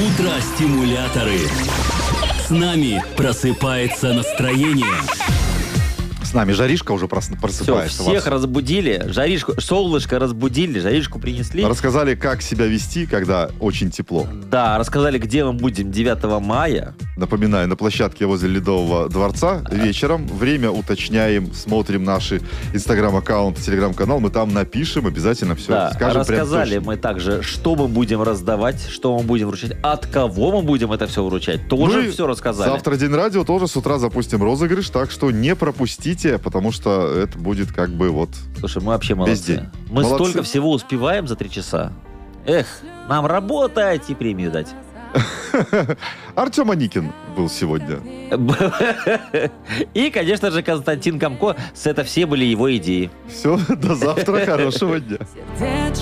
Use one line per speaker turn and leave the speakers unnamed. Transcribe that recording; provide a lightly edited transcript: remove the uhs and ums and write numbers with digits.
Утро-стимуляторы. С нами просыпается настроение.
С нами Жаришка уже просыпается.
Все, всех разбудили, Жаришку, солнышко разбудили, Жаришку принесли.
Рассказали, как себя вести, когда очень тепло.
Да, рассказали, где мы будем 9 мая.
Напоминаю, на площадке возле Ледового дворца вечером. Время уточняем, смотрим наши инстаграм-аккаунт, телеграм-канал. Мы там напишем, обязательно все
Да,
скажем.
рассказали мы также, что мы будем раздавать, что мы будем вручать, от кого мы будем это все вручать. Тоже все рассказали.
Завтра День радио, тоже с утра запустим розыгрыш, так что не пропустите, потому что это будет как бы вот...
Слушай, мы вообще молодцы. Мы
молодцы.
Столько всего успеваем за 3 часа. Эх, нам работать и премию дать.
Артем Аникин был сегодня.
И, конечно же, Константин Комко. Это все были его идеи.
Все, до завтра, хорошего дня.